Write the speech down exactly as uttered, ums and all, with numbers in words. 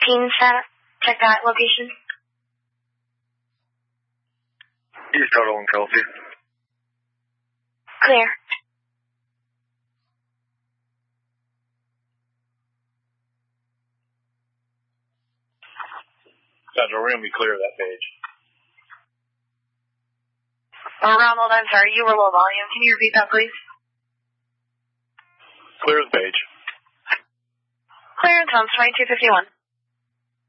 Peen Sat. Check that location. East Total and Kelsey. Clear. Central, we're going to be clear of that page. Oh, Ronald, I'm sorry. You were low volume. Can you repeat that, please? Clear the page. Clearance on twenty-two fifty-one.